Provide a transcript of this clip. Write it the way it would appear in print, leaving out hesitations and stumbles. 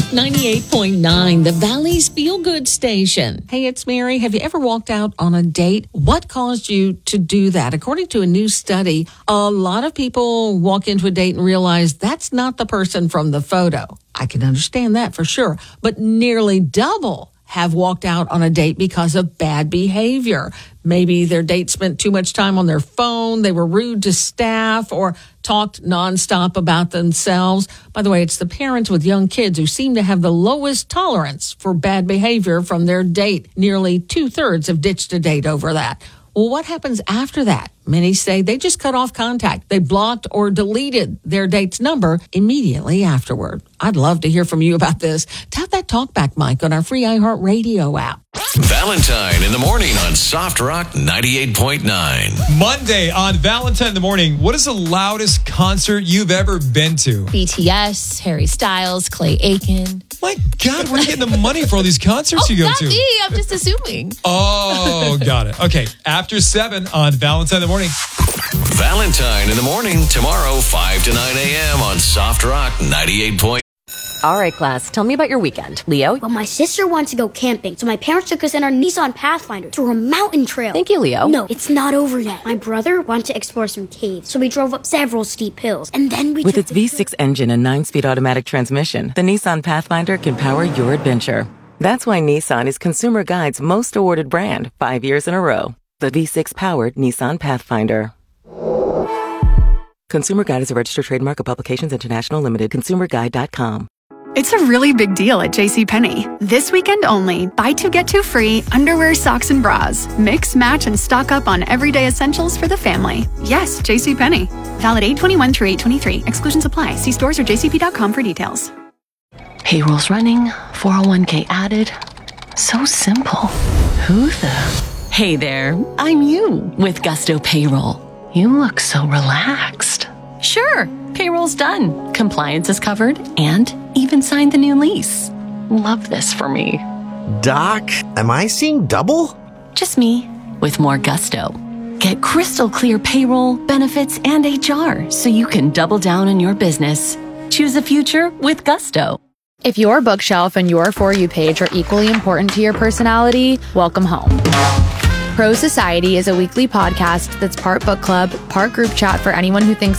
98.9, the Valley's feel-good station. Hey, it's Mary. Have you ever walked out on a date? What caused you to do that? According to a new study, a lot of people walk into a date and realize that's not the person from the photo. I can understand that for sure, but nearly double have walked out on a date because of bad behavior. Maybe their date spent too much time on their phone, they were rude to staff, or talked nonstop about themselves. By the way, it's the parents with young kids who seem to have the lowest tolerance for bad behavior from their date. Nearly 2/3 have ditched a date over that. Well, what happens after that? Many say they just cut off contact. They blocked or deleted their date's number immediately afterward. I'd love to hear from you about this. Tap that talkback mic on our free iHeartRadio app. Valentine in the morning on Soft Rock 98.9. Monday on Valentine in the morning, what is the loudest concert you've ever been to? BTS, Harry Styles, Clay Aiken. My God, where are you getting the money for all these concerts you go not to? me. I'm just assuming. Oh, got it. Okay, after 7 on Valentine in the morning. Valentine in the morning tomorrow, 5 to 9 a.m. on Soft Rock 98.9. All right, class, tell me about your weekend. Leo? Well, my sister wanted to go camping, so my parents took us in our Nissan Pathfinder through a mountain trail. Thank you, Leo. No, it's not over yet. My brother wanted to explore some caves, so we drove up several steep hills, and then we With its V6 engine and 9-speed automatic transmission, the Nissan Pathfinder can power your adventure. That's why Nissan is Consumer Guide's most awarded brand 5 years in a row. The V6-powered Nissan Pathfinder. Consumer Guide is a registered trademark of Publications International Limited. ConsumerGuide.com. It's a really big deal at JCPenney. This weekend only, buy 2 get 2 free underwear, socks, and bras. Mix, match, and stock up on everyday essentials for the family. Yes, JCPenney. Valid 8/21 through 8/23. Exclusions apply. See stores or jcp.com for details. Payroll's running, 401k added. So simple. Who the? Hey there, I'm you with Gusto Payroll. You look so relaxed. Sure, payroll's done. Compliance is covered and even signed the new lease. Love this for me. Doc, am I seeing double? Just me with more gusto. Get crystal clear payroll, benefits, and HR so you can double down on your business. Choose a future with Gusto. If your bookshelf and your For You page are equally important to your personality, welcome home. Pro Society is a weekly podcast that's part book club, part group chat for anyone who thinks